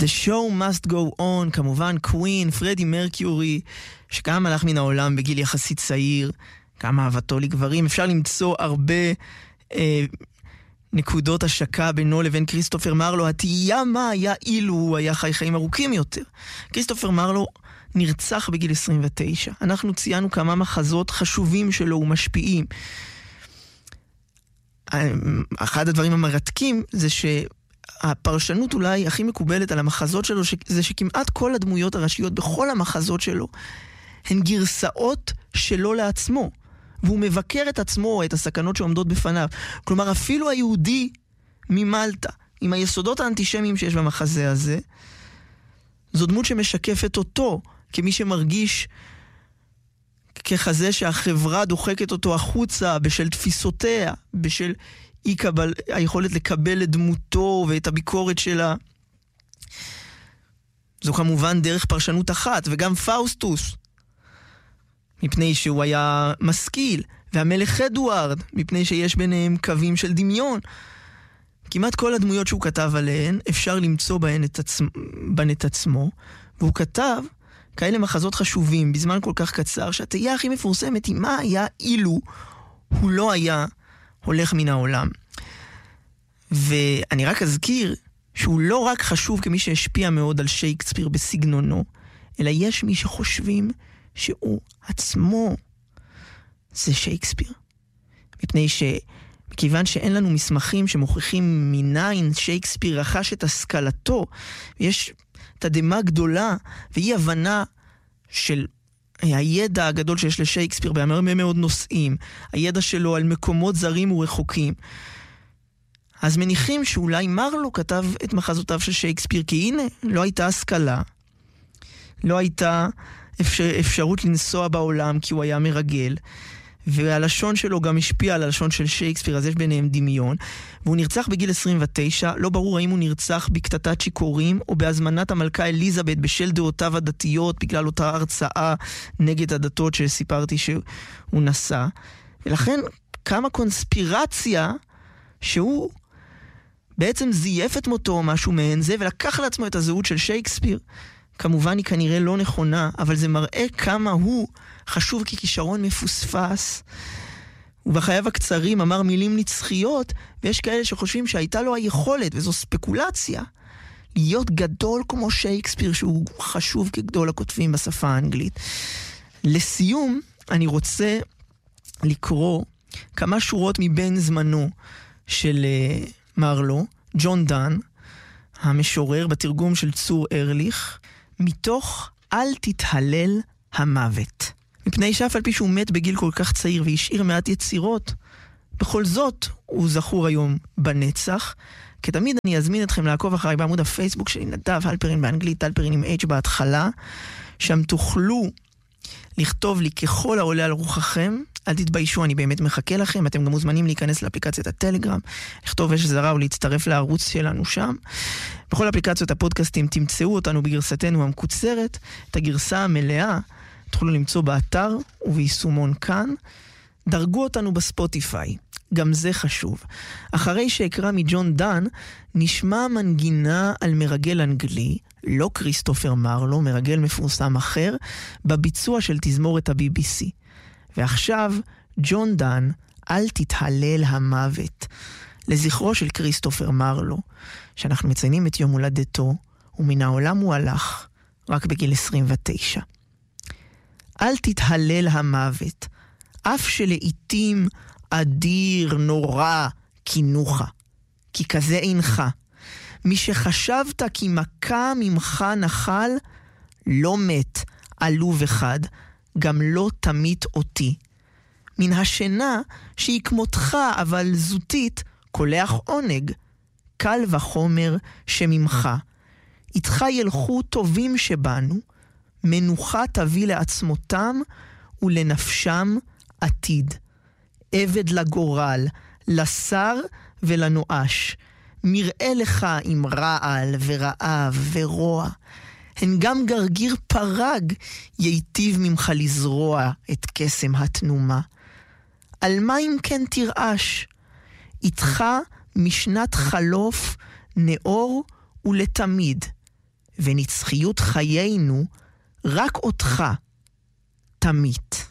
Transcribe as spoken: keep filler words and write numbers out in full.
The show must go on, כמובן קווין, פרדי מרקיורי, שגם הלך מן העולם בגיל יחסית צעיר, גם אהבתו לגברים. אפשר למצוא הרבה אה, נקודות השקה בינו לבין כריסטופר מרלו. התהייה מה היה אילו הוא היה חי חיים ארוכים יותר. כריסטופר מרלו נרצח בגיל עשרים ותשע. אנחנו ציינו כמה מחזות חשובים שלו ומשפיעים. אחד הדברים המרתקים זה שהפרשנות אולי הכי מקובלת על המחזות שלו זה שכמעט כל הדמויות הראשיות בכל המחזות שלו הן גרסאות שלו לעצמו, והוא מבקר את עצמו, את הסכנות שעומדות בפניו. כלומר, אפילו היהודי ממלטה, עם היסודות האנטישמיים שיש במחזה הזה, זו דמות שמשקפת אותו כמי שמרגיש ככזה שהחברה דוחקת אותו החוצה בשל תפיסותיה, בשל אי קבל, היכולת לקבל את דמותו ואת הביקורת שלה. זו כמובן דרך פרשנות אחת, וגם פאוסטוס, מפני שהוא היה משכיל, והמלך אדוארד, מפני שיש ביניהם קווים של דמיון. כמעט כל הדמויות שהוא כתב עליהן, אפשר למצוא בהן את, עצ... בהן את עצמו, והוא כתב כאלה מחזות חשובים בזמן כל כך קצר, שהתהייה הכי מפורסמת היא מה היה אילו הוא לא היה הולך מן העולם. ואני רק אזכיר שהוא לא רק חשוב כמי שהשפיע מאוד על שייקספיר בסגנונו, אלא יש מי שחושבים שהוא עצמו זה שייקספיר. מפני שכיוון שאין לנו מסמכים שמוכיחים מניין שייקספיר רכש את השכלתו, יש תדמה גדולה ואי הבנה של הידע הגדול שיש לשייקספיר בהרבה מאוד נושאים, הידע שלו על מקומות זרים ורחוקים. אז מניחים שאולי מרלו כתב את מחזותיו של שייקספיר, כי הנה, לא הייתה השכלה, לא הייתה אפשר, אפשרות לנסוע בעולם כי הוא היה מרגל, והלשון שלו גם השפיע על הלשון של שייקספיר, אז יש ביניהם דמיון, והוא נרצח בגיל עשרים ותשע, לא ברור האם הוא נרצח בקטטת שיכורים, או בהזמנת המלכה אליזבת בשל דעותיו הדתיות, בגלל אותה הרצאה נגד הדתות שסיפרתי שהוא נשא, ולכן קמה קונספירציה שהוא בעצם זייף את מותו או משהו מעין זה, ולקח לעצמו את הזהות של שייקספיר. כמובן היא כנראה לא נכונה, אבל זה מראה כמה הוא חשוב ככישרון מפוספס. ובחייו הקצרים אמר מילים נצחיות, ויש כאלה שחושבים שהייתה לו היכולת, וזו ספקולציה, להיות גדול כמו שייקספיר, שהוא חשוב כגדול הכותבים בשפה האנגלית. לסיום, אני רוצה לקרוא כמה שורות מבין זמנו של uh, מרלו, ג'ון דן, המשורר בתרגום של צור ארליך, מתוך אל תתהלל המוות. מפני שאף על פי שהוא מת בגיל כל כך צעיר והשאיר מעט יצירות, בכל זאת הוא זכור היום בנצח. כתמיד אני אזמין אתכם לעקוב אחריי בעמוד הפייסבוק שלי, נדב הלפרין באנגלית, הלפרין עם H בהתחלה, שם תוכלו לכתוב לי ככל העולה על רוחכם, אל תתביישו, אני באמת מחכה לכם, אתם גם מוזמנים להיכנס לאפליקציית הטלגרם, לכתוב אש זרה או להצטרף לערוץ שלנו שם. בכל אפליקציות הפודקאסטים תמצאו אותנו בגרסתנו המקוצרת, את הגרסה המלאה תוכלו למצוא באתר וביישומון כאן. דרגו אותנו בספוטיפיי, גם זה חשוב. אחרי שאקרא מג'ון דן, נשמע מנגינה על מרגל אנגלי, לא כריסטופר מרלו, מרגל מפורסם אחר, בביצוע של תזמורת ה-בי בי סי. ועכשיו, ג'ון דן, אל תתהלל המוות, לזכרו של כריסטופר מרלו, שאנחנו מציינים את יום הולדתו, ומן העולם הוא הלך, רק בגיל עשרים ותשע. אל תתהלל המוות, אף שלעיתים אדיר נורא כינוך, כי כזה אינך. מי שחשבת כי מכה ממך נחל, לא מת, עלוב אחד, גם לא תמית אותי. מן השינה שהיא כמותך אבל זוטית, קולח עונג, קל וחומר שממך. איתך ילכו טובים שבנו, מנוחה תביא לעצמותם ולנפשם עתיד. עבד לגורל, לשר ולנואש. מראה לך עם רעל ורעב ורוע. הן גם גרגיר פרג ייטיב ממך לזרוע את קסם התנומה. על מה אם כן תרעש? איתך משנת חלוף נאור ולתמיד. ונצחיות חיינו רק אותך תמית.